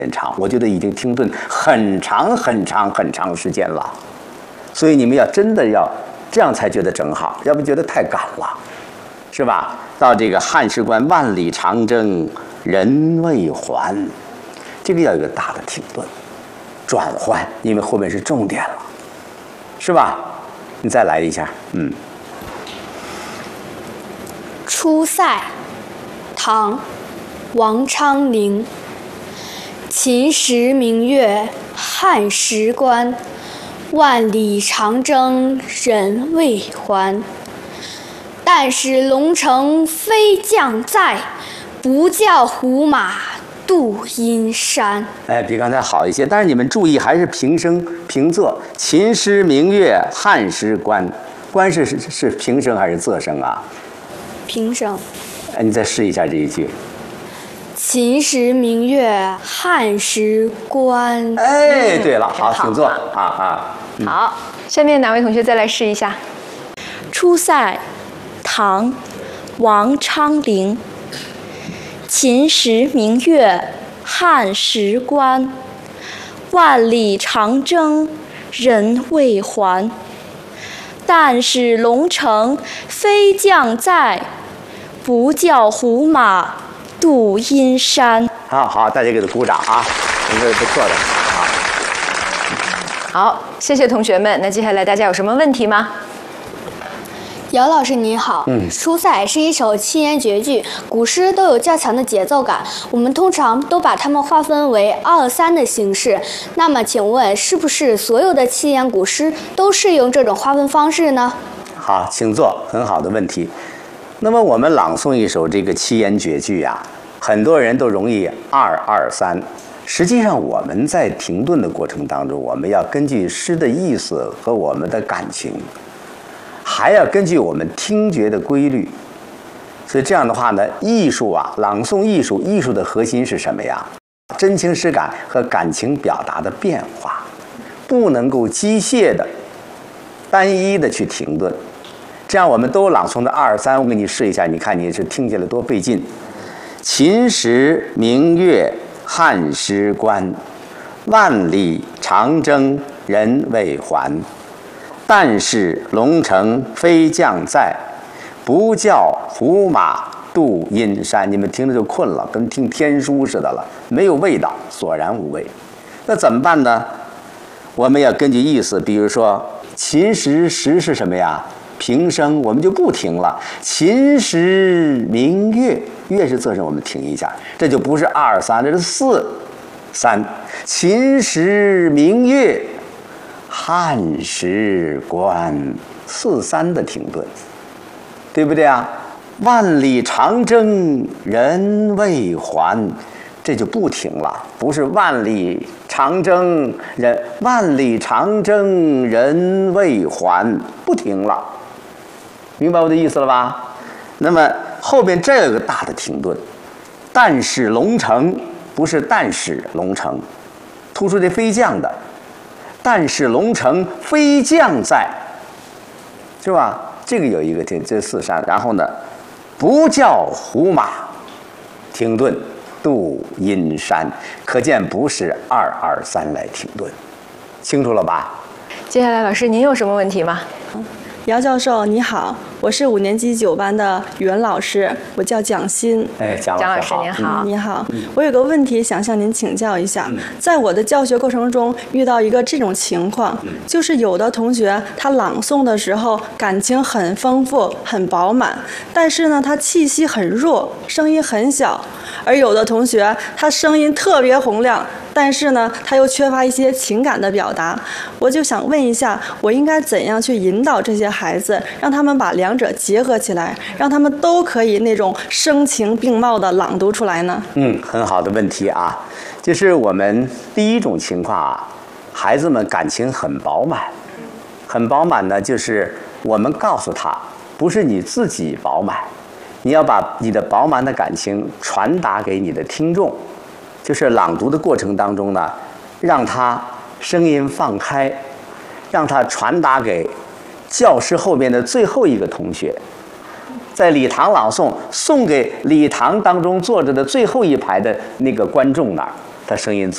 长，我觉得已经停顿很长时间了。所以你们要真的要这样才觉得正好，要不觉得太赶了，是吧？到这个汉时关万里长征人未还，这个要有一个大的停顿转换，因为后面是重点了，是吧？你再来一下， 出塞，唐，王昌龄。秦时明月汉时关，万里长征人未还。但使龙城飞将在，不教胡马度阴山。 哎，比刚才好一些，但是你们注意，还是平声平仄。秦时明月汉时关，关是平声还是仄声啊？ 平声。 哎，你再试一下这一句。 秦时明月汉时关。 哎，对了，好，请坐好，下面哪位同学再来试一下？ 出塞，唐，王昌龄。秦时明月汉时关，万里长征人未还。但使龙城飞将在，不教胡马度阴山。 好，大家给他鼓掌啊！这是不错的啊。 好，谢谢同学们。那接下来大家有什么问题吗？ 姚老师您好，出塞是一首七言绝句，古诗都有较强的节奏感，我们通常都把它们划分为2-3的形式。那么请问，是不是所有的七言古诗都适用这种划分方式呢？ 好，请坐，很好的问题。那么我们朗诵一首这个七言绝句啊，很多人都容易2-2-3。实际上我们在停顿的过程当中，我们要根据诗的意思和我们的感情，还要根据我们听觉的规律。所以这样的话呢，艺术啊，朗诵艺术的核心是什么呀？真情实感和感情表达的变化，不能够机械的、单一的去停顿。这样我们都朗诵的2-3，我给你试一下，你看你是听起来多费劲。秦时明月汉时关，万里长征人未还。但使龙城飞将在，不教胡马度阴山。你们听着就困了，跟听天书似的了，没有味道，索然无味。那怎么办呢？我们要根据意思，比如说秦时是什么呀？平声，我们就不停了。秦时明月，月是仄声，我们停一下，这就不是2-3，这是4-3。秦时明月汉时关，4-3的停顿，对不对啊？万里长征人未还，这就不停了，不是万里长征人未还，不停了，明白我的意思了吧？那么后边这有个大的停顿，但使龙城，不是但使龙城，突出这飞将的。但使龙城飞将在，是吧？这个有一个停，这4-3。然后呢，不教胡马，停顿度阴山。可见不是2-2-3来停顿，清楚了吧？ 接下来老师您有什么问题吗？ 姚教授你好，我是5年级9班的语文老师，我叫蒋欣。 哎，蒋老师您好。 你好，我有个问题想向您请教一下。在我的教学过程中遇到一个这种情况，就是有的同学他朗诵的时候感情很丰富、很饱满，但是呢他气息很弱，声音很小；而有的同学他声音特别洪亮，但是呢他又缺乏一些情感的表达。我就想问一下，我应该怎样去引导这些孩子，让他们把两者结合起来，让他们都可以那种声情并茂的朗读出来呢？ 很好的问题啊。就是我们第一种情况啊，孩子们感情很饱满，很饱满呢，就是我们告诉他，不是你自己饱满，你要把你的饱满的感情传达给你的听众。就是朗读的过程当中呢，让他声音放开，让他传达给教室后面的最后一个同学，在礼堂朗诵，送给礼堂当中坐着的最后一排的那个观众那儿，他声音